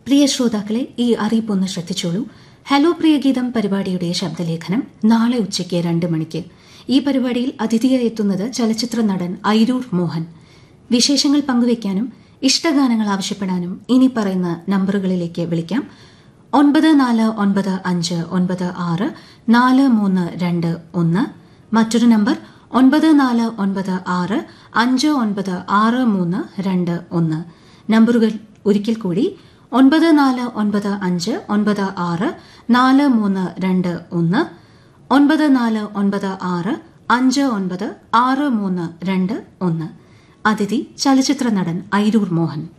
പ്രിയ ശ്രോതാക്കളെ, ഈ അറിയിപ്പൊന്ന് ശ്രദ്ധിച്ചോളൂ. ഹലോ പ്രിയഗീതം പരിപാടിയുടെ ശബ്ദലേഖനം നാളെ ഉച്ചയ്ക്ക് 2 മണിക്ക്. ഈ പരിപാടിയിൽ അതിഥിയായി എത്തുന്നത് ചലച്ചിത്ര നടൻ ഐരൂർ മോഹൻ. വിശേഷങ്ങൾ പങ്കുവയ്ക്കാനും ഇഷ്ടഗാനങ്ങൾ ആവശ്യപ്പെടാനും ഇനി പറയുന്ന നമ്പറുകളിലേക്ക് വിളിക്കാം. 9495964321. മറ്റൊരു നമ്പർ 9496596321. നമ്പറുകൾ ഒരിക്കൽ കൂടി 9495964321, 9496596321. അതിഥി ചലച്ചിത്ര നടൻ ഐരൂർ മോഹൻ.